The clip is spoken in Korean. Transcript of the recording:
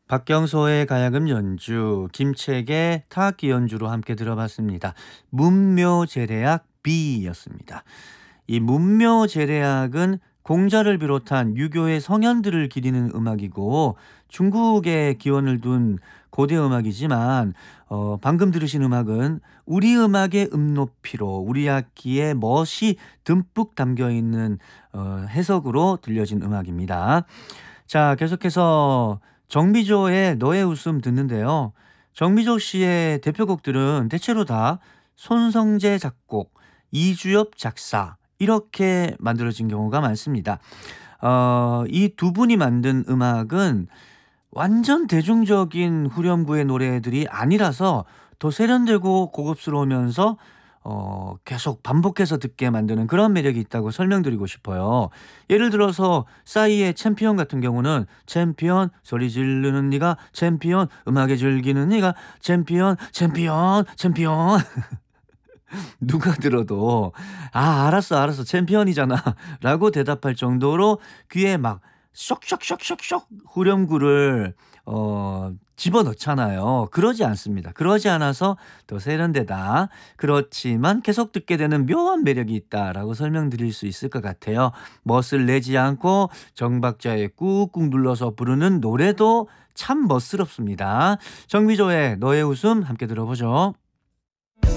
박경서의 가야금 연주, 김책의 타악기 연주로 함께 들어봤습니다. 문묘제례악 B였습니다. 이 문묘제례악은 공자를 비롯한 유교의 성현들을 기리는 음악이고 중국에 기원을 둔 고대 음악이지만 방금 들으신 음악은 우리 음악의 음높이로 우리 악기의 멋이 듬뿍 담겨 있는 해석으로 들려진 음악입니다. 자, 계속해서 정미조의 너의 웃음 듣는데요. 정미조 씨의 대표곡들은 대체로 다 손성재 작곡, 이주엽 작사 이렇게 만들어진 경우가 많습니다. 이 두 분이 만든 음악은 완전 대중적인 후렴구의 노래들이 아니라서 더 세련되고 고급스러우면서 계속 반복해서 듣게 만드는 그런 매력이 있다고 설명드리고 싶어요. 예를 들어서 싸이의 챔피언 같은 경우는 챔피언 소리 지르는 네가 챔피언 음악에 즐기는 네가 챔피언 챔피언 챔피언 누가 들어도 "아 알았어, 알았어. 챔피언이잖아." 라고 대답할 정도로 귀에 막 쇽쇽쇽쇽쇽 후렴구를 집어넣잖아요. 그러지 않습니다. 그러지 않아서 더 세련되다. 그렇지만 계속 듣게 되는 묘한 매력이 있다라고 설명드릴 수 있을 것 같아요. 멋을 내지 않고 정박자에 꾹꾹 눌러서 부르는 노래도 참 멋스럽습니다. 정미조의 너의 웃음 함께 들어보죠.